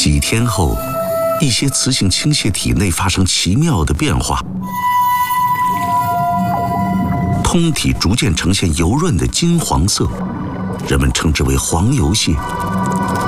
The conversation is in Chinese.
几天后，一些雌性青蟹体内发生奇妙的变化，通体逐渐呈现油润的金黄色，人们称之为黄油蟹。